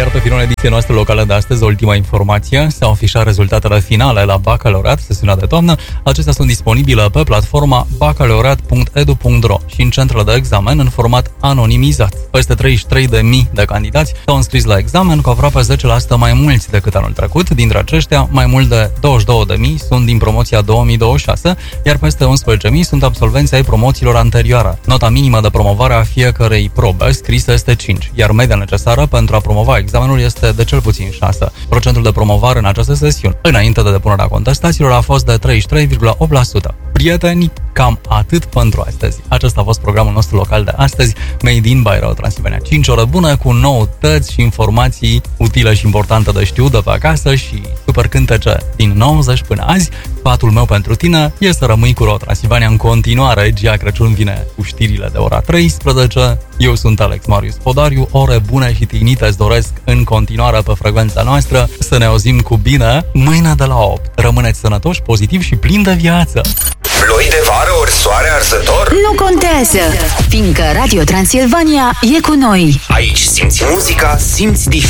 Iar pe finalul ediției noastre locale de astăzi, ultima informație, s-au afișat rezultatele finale la bacalaureat, sesiunea de toamnă. Acestea sunt disponibile pe platforma bacalaureat.edu.ro și în centrele de examen în format anonimizat. Peste 33.000 de candidați s-au înscris la examen, cu aproape 10% mai mulți decât anul trecut. Dintre aceștia, mai mult de 22.000 sunt din promoția 2026, iar peste 11.000 sunt absolvenți ai promoțiilor anterioare. Nota minimă de promovare a fiecărei probe scrise este 5, iar media necesară pentru a promova examenul este de cel puțin 6. Procentul de promovare în această sesiune, înainte de depunerea contestațiilor, a fost de 33,8%. Prieteni, cam atât pentru astăzi. Acesta a fost programul nostru local de astăzi, Made in Radio Transilvania. 5 ore bune cu noutăți și informații utile și importante de știut de pe acasă și super cântece din 90 până azi. Sfatul meu pentru tine este să rămâi cu Radio Transilvania în continuare. Gia Crăciun vine cu știrile de ora 13. Eu sunt Alex Marius Podariu. Ore bune și tignite îți doresc în continuare pe frecvența noastră. Să ne auzim cu bine mâine de la 8. Rămâneți sănătoși, pozitivi și plini de viață. Ploi de vară ori soare arzător? Nu contează, fiindcă Radio Transilvania e cu noi. Aici simți muzica, simți diferența.